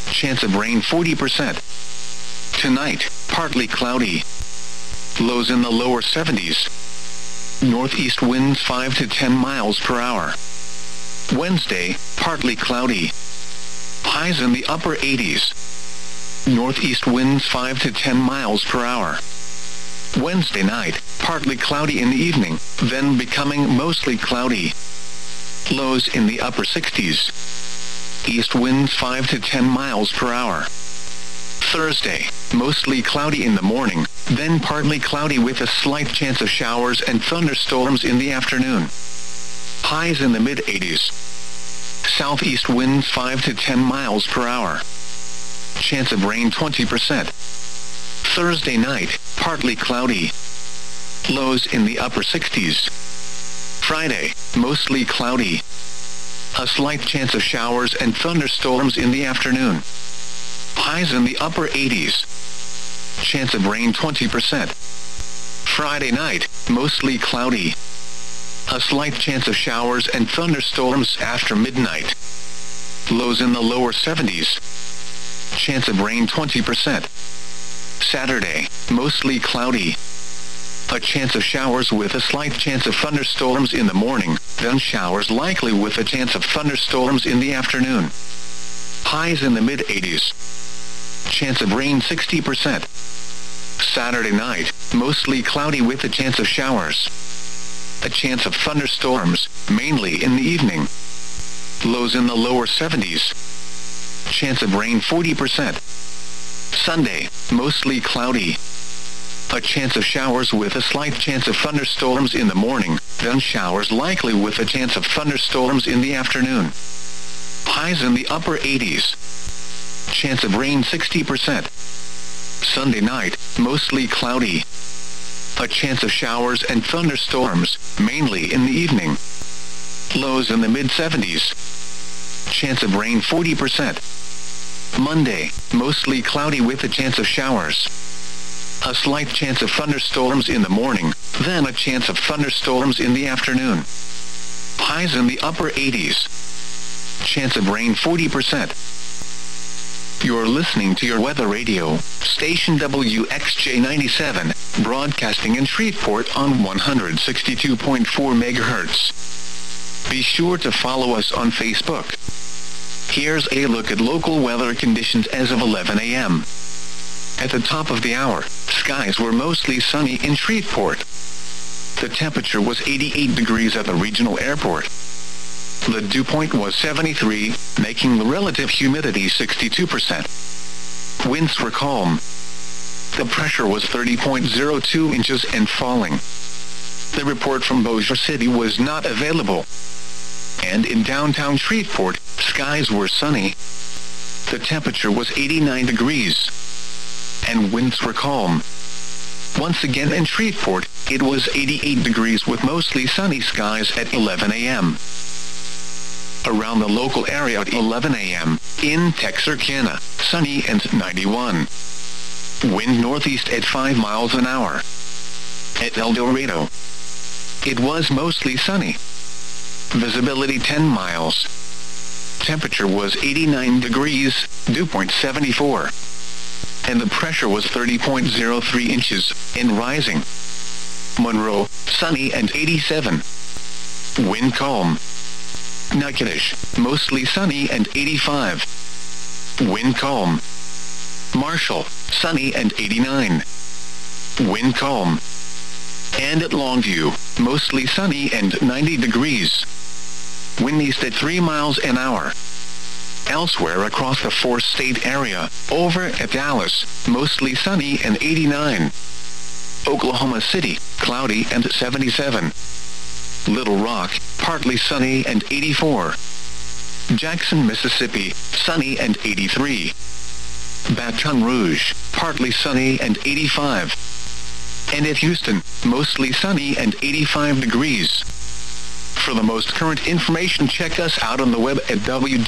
Chance of rain 40%. Tonight, partly cloudy. Lows in the lower 70s. Northeast winds 5 to 10 miles per hour. Wednesday, partly cloudy. Highs in the upper 80s. Northeast winds 5 to 10 miles per hour. Wednesday night, partly cloudy in the evening, then becoming mostly cloudy. Lows in the upper 60s. East winds 5 to 10 miles per hour. Thursday, mostly cloudy in the morning, then partly cloudy with a slight chance of showers and thunderstorms in the afternoon. Highs in the mid-80s. Southeast winds 5 to 10 miles per hour. Chance of rain 20%. Thursday night, partly cloudy. Lows in the upper 60s. Friday, mostly cloudy. A slight chance of showers and thunderstorms in the afternoon. Highs in the upper 80s. Chance of rain 20%. Friday night, mostly cloudy. A slight chance of showers and thunderstorms after midnight. Lows in the lower 70s. Chance of rain 20%. Saturday, mostly cloudy. A chance of showers with a slight chance of thunderstorms in the morning, then showers likely with a chance of thunderstorms in the afternoon. Highs in the mid-80s. Chance of rain 60%. Saturday night, mostly cloudy with a chance of showers. A chance of thunderstorms, mainly in the evening. Lows in the lower 70s. Chance of rain 40%. Sunday, mostly cloudy. A chance of showers with a slight chance of thunderstorms in the morning, then showers likely with a chance of thunderstorms in the afternoon. Highs in the upper 80s. Chance of rain 60%. Sunday night, mostly cloudy. A chance of showers and thunderstorms, mainly in the evening. Lows in the mid-70s. Chance of rain 40%. Monday, mostly cloudy with a chance of showers. A slight chance of thunderstorms in the morning, then a chance of thunderstorms in the afternoon. Highs in the upper 80s. Chance of rain 40%. You're listening to your weather radio, station WXJ97, broadcasting in Shreveport on 162.4 MHz. Be sure to follow us on Facebook. Here's a look at local weather conditions as of 11 a.m. At the top of the hour, skies were mostly sunny in Shreveport. The temperature was 88 degrees at the regional airport. The dew point was 73, making the relative humidity 62%. Winds were calm. The pressure was 30.02 inches and falling. The report from Bossier City was not available. And in downtown Shreveport, skies were sunny. The temperature was 89 degrees. And winds were calm. Once again in Shreveport, it was 88 degrees with mostly sunny skies at 11 a.m. Around the local area at 11 a.m., in Texarkana, sunny and 91. Wind northeast at 5 miles an hour. At El Dorado, it was mostly sunny. Visibility 10 miles. Temperature was 89 degrees, dew point 74. And the pressure was 30.03 inches, and rising. Monroe, sunny and 87. Wind calm. Natchitoches, mostly sunny and 85. Wind calm. Marshall, sunny and 89. Wind calm. And at Longview, mostly sunny and 90 degrees. Wind east at 3 miles an hour. Elsewhere across the four-state area, over at Dallas, mostly sunny and 89. Oklahoma City, cloudy and 77. Little Rock, partly sunny and 84. Jackson, Mississippi, sunny and 83. Baton Rouge, partly sunny and 85. And at Houston, mostly sunny and 85 degrees. For the most current information, check us out on the web at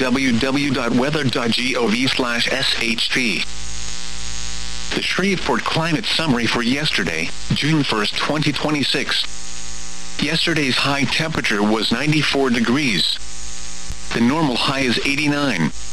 www.weather.gov/SHP. The Shreveport Climate Summary for yesterday, June 1st, 2026. Yesterday's high temperature was 94 degrees. The normal high is 89.